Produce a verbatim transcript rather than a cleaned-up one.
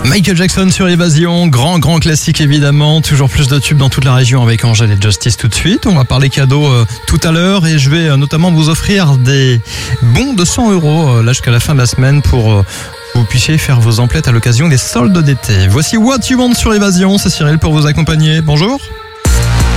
Michael Jackson sur Évasion, grand grand classique évidemment, toujours plus de tubes dans toute la région avec Angèle et Justice tout de suite. On va parler cadeaux euh, tout à l'heure et je vais euh, notamment vous offrir des bons de cent euros euh, là jusqu'à la fin de la semaine pour euh, que vous puissiez faire vos emplettes à l'occasion des soldes d'été. Voici What You Want sur Évasion, c'est Cyril pour vous accompagner. Bonjour.